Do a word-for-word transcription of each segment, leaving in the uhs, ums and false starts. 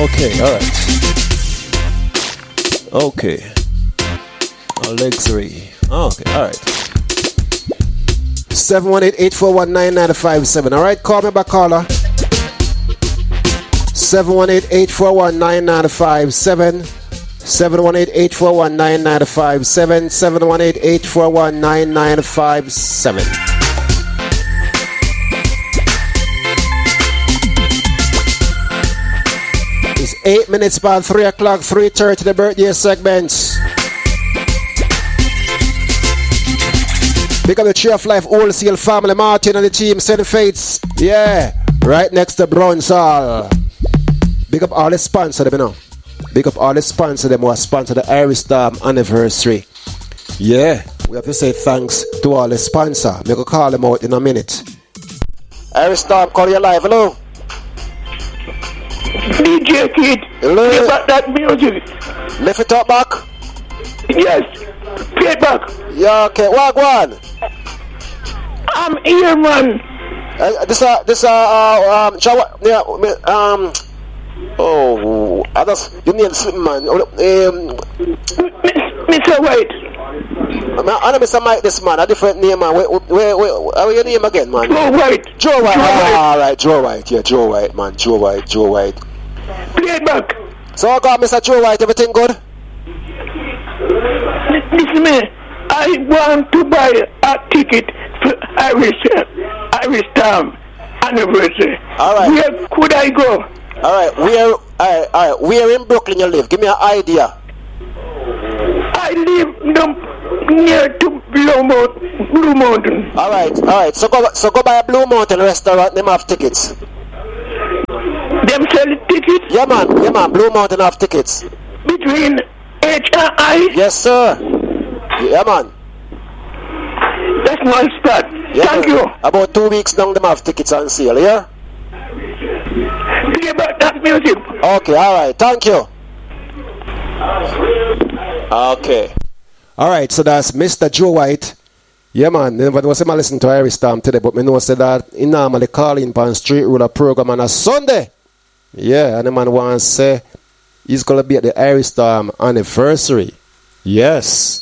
Okay, alright. Okay. Oh, leg three. Oh, okay, alright. seven one eight, eight four one, nine nine five seven. Alright, call me back, caller. seven one eight, eight four one, nine nine five seven. seven one eight, eight four one, nine nine five seven. seven one eight, eight four one, nine nine five seven. It's eight minutes past three o'clock, three thirty, the birthday segments. Pick up the Tree of Life Wholesale family, Martin and the team, Saint Fates. Yeah, right next to Bronze Hall. Big up all the sponsors, them, you know. Big up all the sponsors, them who are sponsor the Irish Storm anniversary. Yeah, we have to say thanks to all the sponsors. Make a call them out in a minute. Irish Storm, call you live. Hello. D J Kid. Hello. Play back that music. Lift it up back. Yes. Play it back. Yeah, okay. Walk one. I'm here, man. Uh, this uh this uh, uh um shower, yeah, um oh I just you need to slip, man. Um Mister White. I know Mister Mike this man, a different name, man. Where where where how your name again, man? Joe White. Joe White. Joe White. Ah, right, Joe White, yeah, Joe White, man. Joe White, Joe White. Play it back. So I got Mister Joe White, everything good? Listen me, I want to buy a ticket for Irish Irish Storm anniversary. Alright. Where could I go? Alright, where alright, alright, where in Brooklyn you live? Give me an idea. I live no, near to Blue Mountain. Blue Mountain. Alright, alright. So go so go by a Blue Mountain restaurant, them have tickets. Them sell tickets? Yeah man, yeah man, Blue Mountain have tickets. Between H and I? Yes sir. Yeah man. That's my start. Yeah, Thank man. you. About two weeks now them have tickets on sale, yeah? Play about that music. Okay, alright, thank you. Okay. Alright, so that's Mister Joe White. Yeah man, never was him listen to Irish Storm today, but me know say that he normally call in on Street Ruler program on a Sunday. Yeah, and the man wants to say he's gonna be at the Irish Storm anniversary. Yes.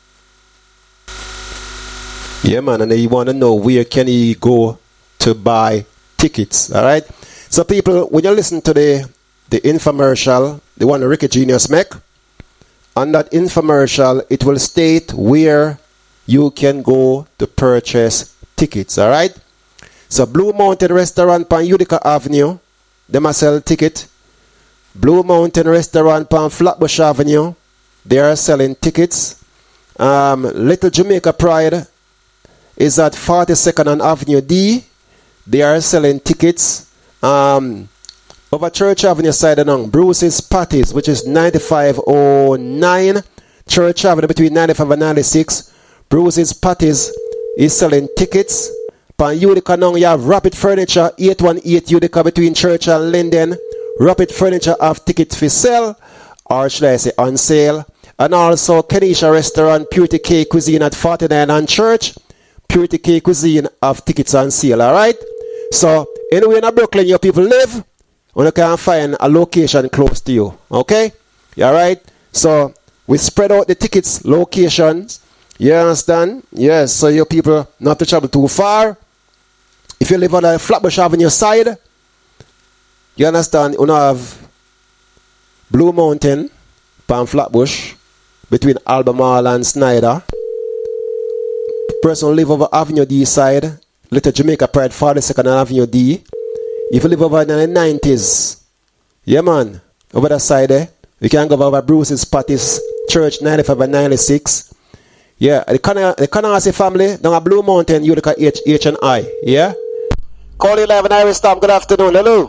Yeah man, and he wanna know where can he go to buy tickets. Alright? So people, when you listen to the the infomercial, the one Ricky Genius make, on that infomercial it will state where you can go to purchase tickets. Alright? So Blue Mountain Restaurant on Utica Avenue, they must sell ticket. Blue Mountain Restaurant on Flatbush Avenue, they are selling tickets. Um, Little Jamaica Pride is at forty-second and Avenue D. They are selling tickets. Um, over Church Avenue side and Bruce's Patties, which is ninety-five oh nine Church Avenue between ninety-five and ninety-six. Bruce's Patties is selling tickets. Pan Utica now you have Rapid Furniture, eight one eight Utica between Church and Linden. Rapid Furniture have tickets for sale, or should I say on sale. And also Kenisha Restaurant, Purity K Cuisine at forty-nine and Church. Purity K Cuisine have tickets on sale, alright? So, anywhere in Brooklyn your people live, you can find a location close to you, okay? You alright? So, we spread out the tickets, locations, you understand? Yes, so your people not to travel too far. If you live on the Flatbush Avenue side, you understand, you have Blue Mountain, Pan Flatbush, between Albemarle and Snyder. Person who live over Avenue D side, Little Jamaica Pride, forty-second and Avenue D. If you live over in the nineties, yeah man, over that side there, you can go over Bruce's Patties, Church ninety-five and ninety-six. Yeah, the Canarsie family, down at Blue Mountain, Utica H, H and I, yeah? Call you live in Irish Storm, good afternoon, hello?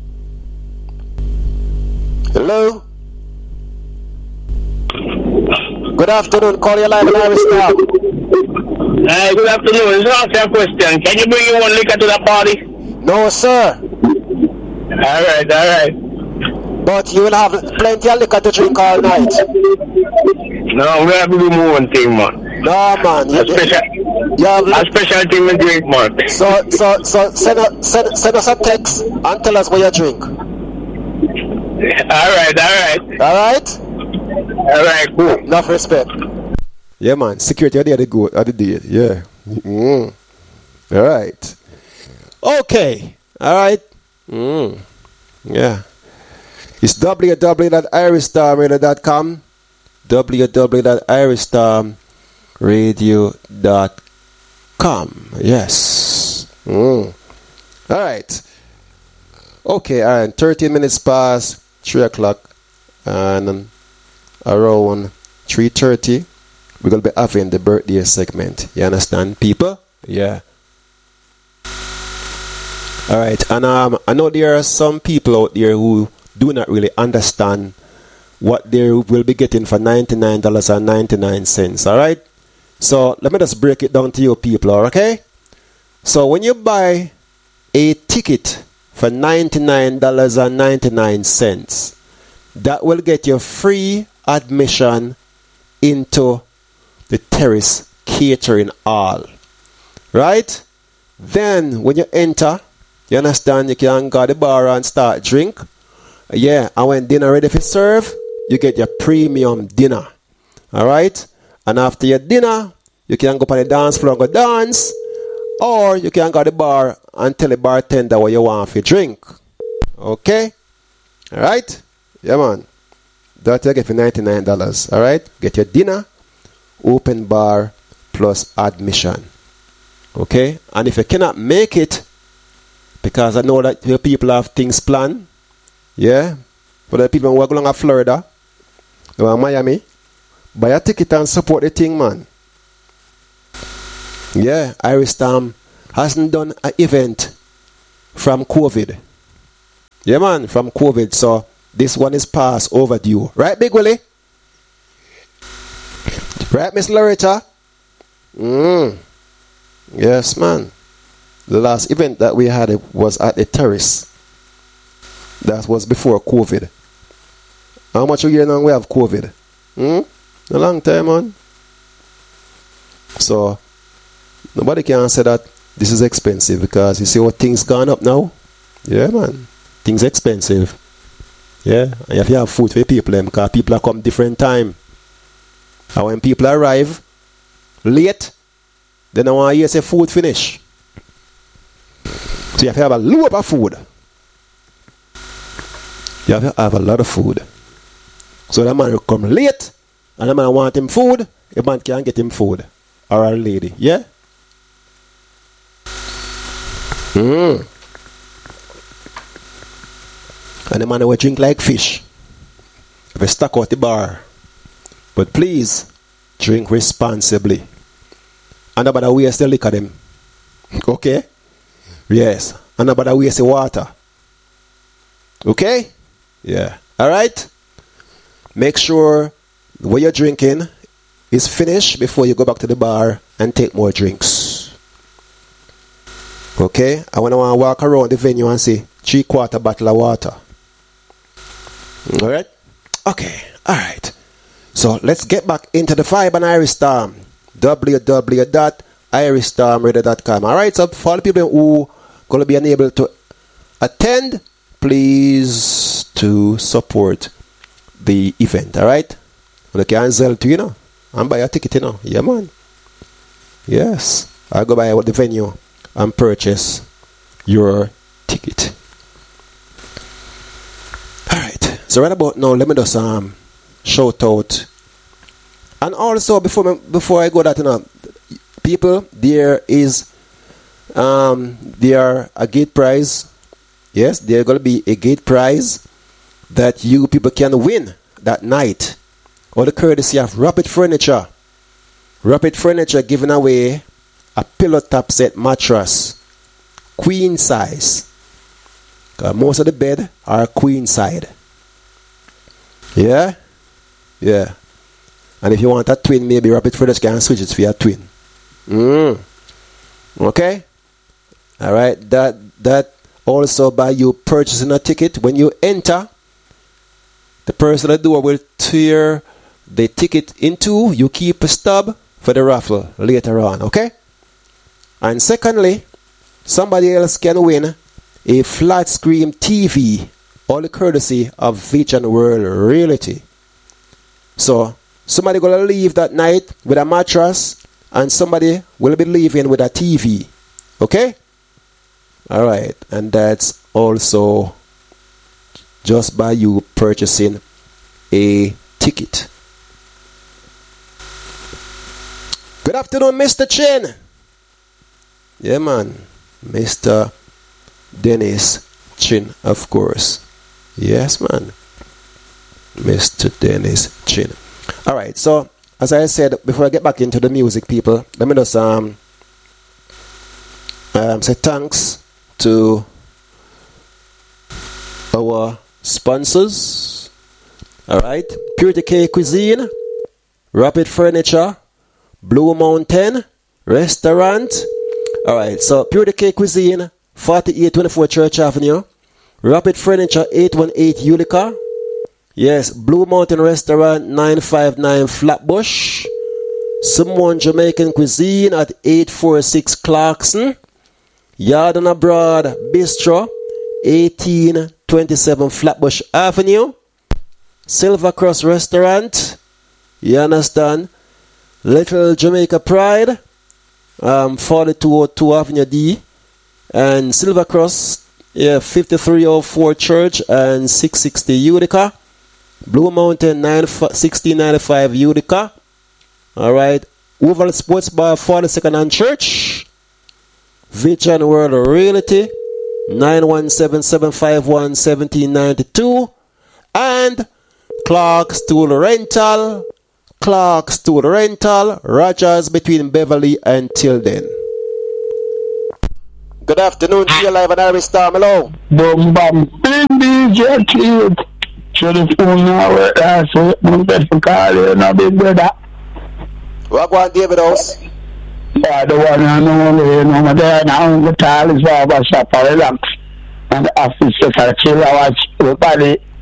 Hello? Good afternoon, call you live in Irish Storm. Uh, good afternoon. Just ask you a question. Can you bring your one liquor to the party? No, sir. Alright, alright. But you will have plenty of liquor to drink all night. No, we have to do more one thing, man. No, man. A special, you have a special thing we drink, man. So, so, so send, a, send, send us a text and tell us what you drink. right, all right. All right? All right, cool. Enough respect. Yeah, man. Security are there the good at the day. Yeah. Mm. All right. Okay. All right. Mm. Yeah. It's w w w dot irish storm radio dot com. w w w dot irish storm radio dot com. Yes. Mm. All right. Okay. All right. thirteen minutes past three o'clock. And around three thirty, we're going to be having the birthday segment. You understand, people? Yeah. All right. And um, I know there are some people out there who do not really understand what they will be getting for ninety-nine dollars and ninety-nine cents. All right. So let me just break it down to you people. Okay. So when you buy a ticket for ninety-nine dollars and ninety-nine cents, that will get you free admission into the Terrace Catering Hall. Right? Then when you enter, you understand, you can go to the bar and start drink. Yeah, and when dinner ready for serve, you get your premium dinner. Alright? And after your dinner, you can go on the dance floor and go dance. Or you can go to the bar and tell the bartender what you want for drink. Okay? Alright? Yeah, man. That you get for ninety-nine dollars. Alright? Get your dinner, open bar, plus admission. Okay? And if you cannot make it, because I know that your people have things planned, yeah? For the people who are going to Florida, or Miami, buy a ticket and support the thing, man. Yeah, Irish Storm hasn't done an event from COVID. Yeah, man, from COVID. So this one is past overdue. Right, Big Willie? Right, Miss Loretta? Mm. Yes, man. The last event that we had was at the Terrace. That was before COVID. How much a year now we have COVID? Hmm? A long time, man. So, nobody can say that this is expensive because you see what things gone up now? Yeah, man. Things expensive. Yeah. And you have to have food for people them, because people are come different time. And when people arrive late, then I want to hear say food finish. So you have to have a lot of food. You have to have a lot of food. So that man will come late, and the man want him food, the man can't get him food. Or a lady, yeah? Mm. And the man will drink like fish. If you stuck out the bar. But please, drink responsibly. And nobody waste the liquor them. Okay? Yes. And nobody waste the water. Okay? Yeah. Alright? Make sure what you're drinking is finished before you go back to the bar and take more drinks. Okay? I want to walk around the venue and see three quarter bottle of water. Alright? Okay. Alright. So let's get back into the Vibe and Irish Storm. w w w dot irish storm radio dot com. Alright, so for all the people who are going to be unable to attend, please to support the event. Alright? You can sell to, you know, and buy a ticket, you know. Yeah, man. Yes. I'll go by the venue and purchase your ticket. Alright. So right about now, let me just um shout out. And also before me, before I go that, you know, people, there is um there a gate prize. Yes, there's gonna be a gate prize that you people can win that night. All the courtesy of Rapid Furniture. Rapid Furniture giving away a pillow top set mattress, queen size. Cause most of the bed are queen side. Yeah, yeah. And if you want a twin, maybe Rapid Furniture can switch it for your twin. Mm. Okay. All right. That that also by you purchasing a ticket. When you enter, the person at the door will tear the ticket in two. You keep a stub for the raffle later on. Okay. And secondly, somebody else can win a flat screen T V all the courtesy of Vision World Realty. So somebody gonna leave that night with a mattress, and somebody will be leaving with a T V. Okay? Alright, and that's also just by you purchasing a ticket. Good afternoon, Mister Chin. Yeah, man. Mister Dennis Chin, of course. Yes, man. Mister Dennis Chin. Alright, so as I said, before I get back into the music, people, let me just um, um say thanks to our sponsors. Alright, Purity K Cuisine, Rapid Furniture, Blue Mountain Restaurant. Alright, so Purity K Cuisine, forty-eight twenty-four Church Avenue. Rapid Furniture, eight one eight Utica. Yes, Blue Mountain Restaurant, nine five nine Flatbush. Simone Jamaican Cuisine at eight forty-six Clarkson. Yard and Abroad Bistro, eighteen twenty-seven Flatbush Avenue. Silver Cross Restaurant, you understand? Little Jamaica Pride, um, forty-two oh two Avenue D. And Silver Cross, yeah, fifty-three oh four Church and six sixty Utica. Blue Mountain, sixteen ninety-five Utica. Alright. Oval Sports Bar, forty-second and Church. Vision World Realty, nine one seven, seven five one, one seven nine two. And Clark's Tool Rental. Clark's Tool Rental, Rogers between Beverly and Tilden. Good afternoon to you live on Irish Star. Hello. Boom, bam, bing, D J Cute. So the phone now, that's it. I'm best for calling, no big brother. What about David House? Yeah, the one I know, you know, my dad, now the tile is over, shop, relax. And the office just a chill, I watch everybody.